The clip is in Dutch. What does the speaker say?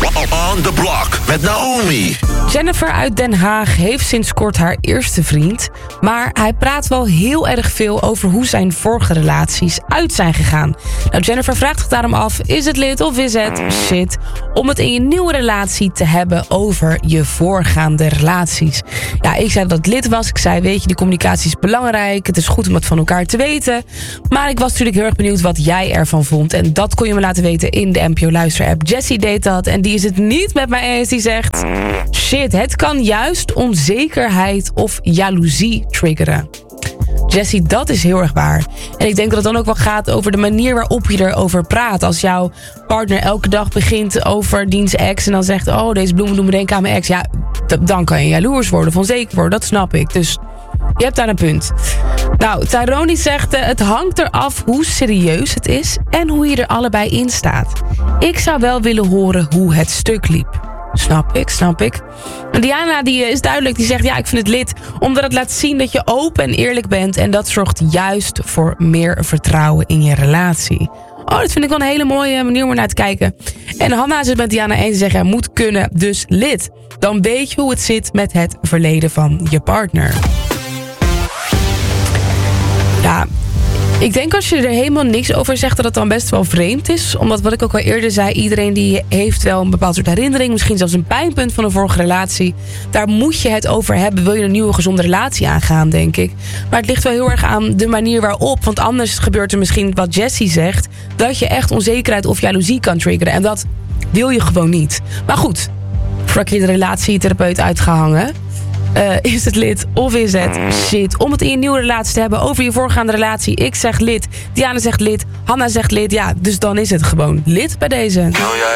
On the Block met Naomi. Jennifer uit Den Haag heeft sinds kort haar eerste vriend. Maar hij praat wel heel erg veel over hoe zijn vorige relaties uit zijn gegaan. Nou, Jennifer vraagt zich daarom af, is het lit of is het shit om het in je nieuwe relatie te hebben over je voorgaande relaties? Ja, ik zei dat het lit was. Ik zei, weet je, die communicatie is belangrijk. Het is goed om het van elkaar te weten. Maar ik was natuurlijk heel erg benieuwd wat jij ervan vond. En dat kon je me laten weten in de NPO Luister-app. Jessie deed dat en die is het niet met mij eens. Die zegt, shit, het kan juist onzekerheid of jaloezie triggeren. Jessie, dat is heel erg waar. En ik denk dat het dan ook wel gaat over de manier waarop je erover praat. Als jouw partner elke dag begint over diens ex en dan zegt, oh, deze bloemen doen me denken aan mijn ex. Ja, dan kan je jaloers worden of onzeker worden, dat snap ik. Dus je hebt daar een punt. Nou, Tyrone zegt, het hangt eraf hoe serieus het is en hoe je er allebei in staat. Ik zou wel willen horen hoe het stuk liep. Snap ik. En Diana die is duidelijk, die zegt, ja, ik vind het lit omdat het laat zien dat je open en eerlijk bent en dat zorgt juist voor meer vertrouwen in je relatie. Oh, dat vind ik wel een hele mooie manier om naar te kijken. En Hanna is het met Diana eens en zegt, moet kunnen, dus lit. Dan weet je hoe het zit met het verleden van je partner. Ja, ik denk als je er helemaal niks over zegt dat het dan best wel vreemd is. Omdat wat ik ook al eerder zei, iedereen die heeft wel een bepaald soort herinnering. Misschien zelfs een pijnpunt van een vorige relatie. Daar moet je het over hebben. Wil je een nieuwe gezonde relatie aangaan, denk ik. Maar het ligt wel heel erg aan de manier waarop. Want anders gebeurt er misschien wat Jessie zegt. Dat je echt onzekerheid of jaloezie kan triggeren. En dat wil je gewoon niet. Maar goed, voordat ik je de relatietherapeut uitgehangen. Is het lit of is het shit? Om het in je nieuwe relatie te hebben over je voorgaande relatie. Ik zeg lit, Diana zegt lit, Hanna zegt lit. Ja, dus dan is het gewoon lit bij deze. Wil jij